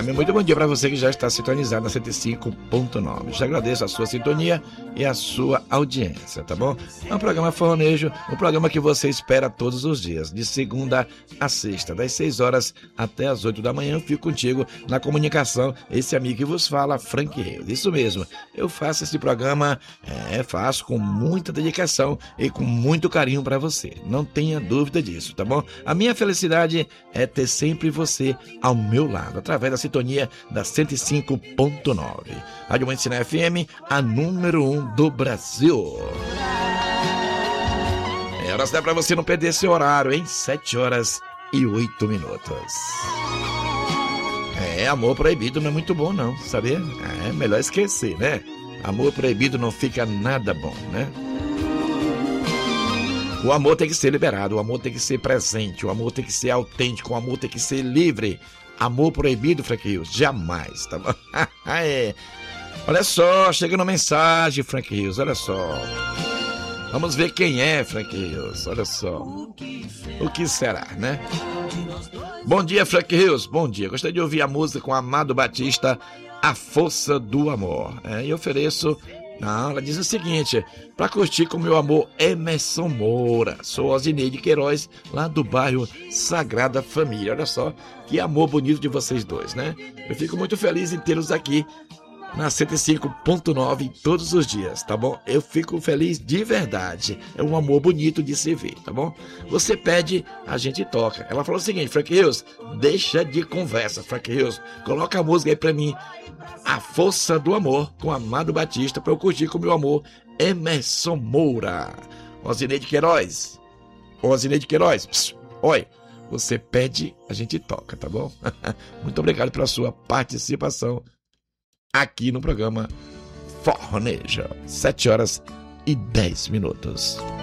Muito bom dia para você que já está sintonizado na 105.9. Já agradeço a sua sintonia e a sua audiência, tá bom? É um programa forronejo, um programa que você espera todos os dias, de segunda a sexta, das 6 horas até as 8 da manhã. Eu fico contigo na comunicação, esse amigo que vos fala, Frank Reis. Isso mesmo, eu faço esse programa, faço com muita dedicação e com muito carinho para você. Não tenha dúvida disso, tá bom? A minha felicidade é ter sempre você ao meu lado, através da sintonia da 105.9. Rádio Mãe Sinai FM, a número 1 do Brasil. É hora para você não perder esse horário, hein? 7 horas e 8 minutos. Amor proibido não é muito bom não, sabia? É melhor esquecer, né? Amor proibido não fica nada bom, né? O amor tem que ser liberado, o amor tem que ser presente, o amor tem que ser autêntico, o amor tem que ser livre. Amor proibido, Frank Rios, jamais, tá bom? Olha só, chega na mensagem, Frank Rios, olha só. Vamos ver quem é, Frank Rios, olha só. O que será, né? Bom dia, Frank Rios, bom dia. Gostaria de ouvir a música com Amado Batista, A Força do Amor. E ofereço... Não, ela diz o seguinte: para curtir com meu amor Emerson Moura. Sou Osineide Queiroz, lá do bairro Sagrada Família. Olha só que amor bonito de vocês dois, né? Eu fico muito feliz em tê-los aqui na 105.9 todos os dias, tá bom? Eu fico feliz de verdade. É um amor bonito de se ver, tá bom? Você pede, a gente toca. Ela falou o seguinte: Frank Rios, deixa de conversa, Frank Rios. Coloca a música aí pra mim, A Força do Amor, com Amado Batista, pra eu curtir com meu amor Emerson Moura. Osineide Queiroz. Osineide Queiroz, oi. Você pede, a gente toca, tá bom? Muito obrigado pela sua participação aqui no programa Forronejo. 7 horas e 10 minutos.